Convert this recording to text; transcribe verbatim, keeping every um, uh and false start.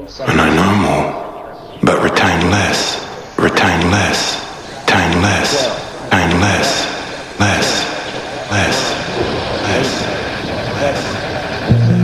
and I know more, but retain less, retain less, retain less.